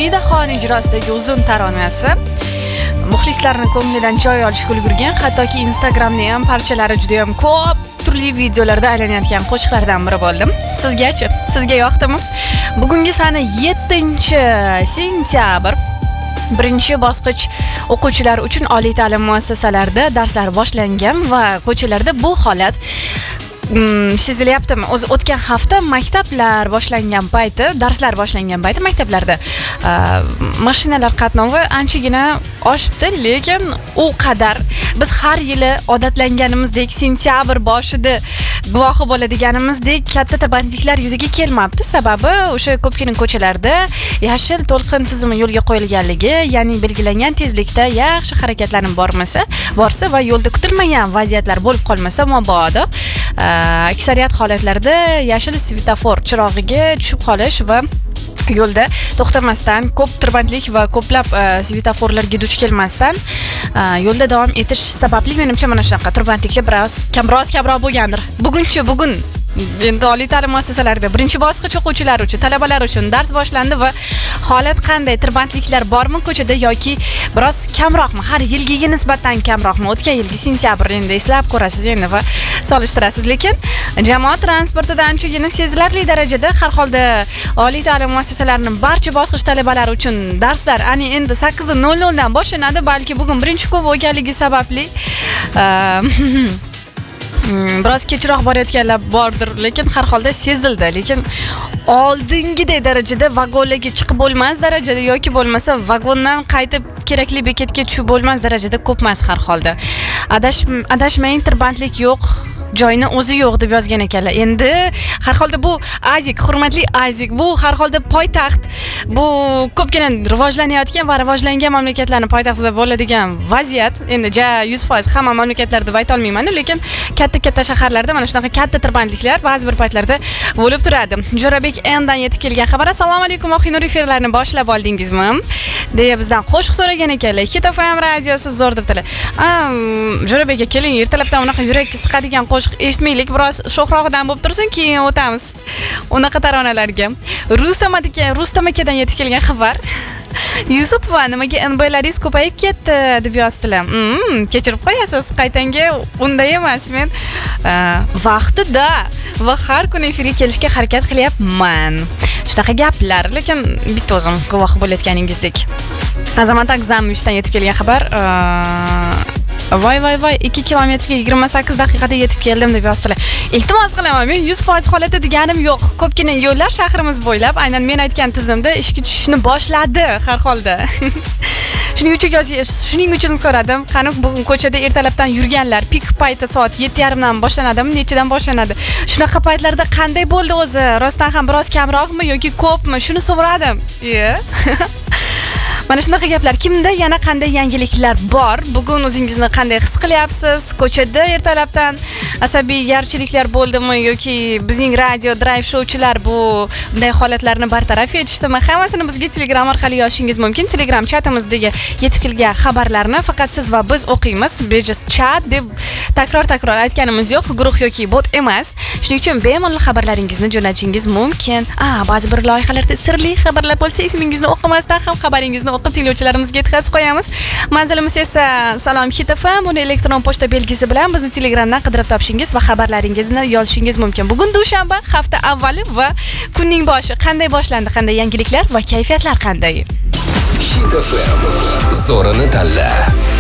Umidaxon ijrosidagi uzun taronasi muxlislarning ko'nglidan joy olishga ulgurgan, hattoki Instagramda ham parchalari juda ham ko'p turli videolarda aylanayotgan qo'shiqlardan biri bo'ldim. Sizgachi? Sizga yoqdimi? Bugungi sana 7-sentyabr. Birinchi bosqich o'quvchilar uchun oliy ta'lim muassasalarida darslar boshlangan va ko'chalarda bu holat sezilyaptimi? O'zi o'tgan hafta maktablar boshlangan payti, darslar boshlangan payti maktablarda mashinalar qatnovi anchagina oshibdi, lekin u qadar biz har yili odatlanganimizdek sentyabr boshida guvohi bo'ladiganimizdek katta tirbandliklar yuzaga kelmabdi. Sababi o'sha ko'pgina ko'chalarda yashil to'lqin tizimi yo'lga qo'yilganligi, ya'ni belgilangan tezlikda yaxshi harakatlanib borsa va yo'lda kutilmagan vaziyatlar bo'lib qolmasa mabodo aksariyat holatlarda yashil svetofor chirog'iga tushib qolish va yo'lda to'xtamasdan, ko'p tirbandlik va ko'plab svetoforlarga duch kelmasdan yo'lda davom etish sababli menimcha mana shunaqa tirbandliklar biroz kamroq bo'lgandir. Bugun endi oliy ta'lim muassasalarida birinchi bosqich o'quvchilari uchun, talabalar uchun dars boshlandi va holat qanday? Tirbandliklar bormi ko'chada yoki biroz kamroqmi? Har yilgiga nisbatan kamroqmi? O'tgan yilgi sentyabr endi eslab ko'rasiz endi va solishtirasiz, lekin jamoat transportida anchagina sezilarli darajada har holda oliy ta'lim muassasalarining barcha bosqich talabalari uchun darslar ani endi 8:00 dan boshlanadi, balki bugun birinchi kun bo'lganligi sababli biroz kechroq borayotganlar bordir, lekin har holda sezildi. Lekin oldingidek darajada vagonlarga chiqib bo'lmas darajada yoki bo'lmasa vagondan qaytib kerakli bekatga tushib bo'lmas darajada ko'p emas har holda. Adashmang, tirbandlik yo'q, joyni o'zi yo'q deb yozgan ekanlar. Endi har holda bu Azik, hurmatli Azik, bu har holda poytaxt, bu ko'pgina rivojlanayotgan va rivojlangan mamlakatlarning poytaxtida bo'ladigan vaziyat. Endi 100% hamma mamlakatlarda deb ayta olmayman, lekin katta shaharlarda mana shunaqa katta tirbandliklar ba'zi bir paytlarda bo'lib turadi. Jo'rabek N'dan yetib kelgan xabar. Assalomu alaykum, Oxinur efirlarini boshlab oldingizmi? deya bizdan qo'shiq so'ragan ekanlar. Hit FM radiosi zo'r debdilar. Jo'rabek aka, keling, ertalabdan unaqa yurak siqadigan qo'shiq eshitmaylik, biroz sho'xrog'idan bo'lib tursin, keyin o'tamiz unaqa taronalarga. Rustam akadan yetib kelgan xabar. Yusupova, nimaga NBlaringiz ko'payib ketdi deb yozdilar. Kechirib qo'yasiz, qaytanga unday emas, men vaqtida va har kuni efirga kelishga harakat qilyapman. Shunaqa gaplar, lekin bitta o'zim guvoh bo'layotganingizdek. Azamat Akzam 3 dan yetib kelgan xabar. Voy 2 kilometrga 28 daqiqada yetib keldim deb yozdilar. Iltimos qilaman, men 100% holatda deganim yo'q. Ko'pgina yo'llar shahrimiz bo'ylab aynan men aytgan tizimda ishga tushishni boshladi har holda. Shuning uchun so'radim. Qani bugun ko'chada ertalabdan yurganlar, pik payti soat 7:30 dan boshlanadimi, nechidan boshlanadi? Shunaqa paytlarda qanday bo'ldi o'zi? Rostdan ham biroz kamroqmi yoki ko'pmi? Shuni so'radim. Mana shunaqa gaplar. Kimda yana qanday yangiliklar bor? Bugun o'zingizni qanday his qilyapsiz? Ko'chada ertalabdan asabiy yarchiliklar bo'ldimi yoki bizning radio drive shouchilar bu bunday holatlarni bartaraf etishdimi? Hammasini bizga Telegram orqali yozishingiz mumkin. Telegram chatimizdagi yetib kelgan xabarlarni faqat siz va biz o'qiymiz. Bejiz chat deb takror aytganimiz yo'q, guruh yoki bot emas. Shuning uchun bemalol xabarlaringizni jo'natishingiz mumkin. Ba'zi bir loyihalarda sirli xabarlar bo'lsa, ismingizni o'qimasdan ham xabaringizni o'qib tinglovchilarimizga yetkazib qo'yamiz. Manzilimiz esa Salom Hit FM, uni elektron pochta belgisi bilan bizni Telegramdan qidirib topishingiz va xabarlaringizni yozishingiz mumkin. Bugun dushanba, hafta avvali va kunning boshi. Qanday boshlandi, qanday yangiliklar va kayfiyatlar qanday? Hit FM zo'rini tanla.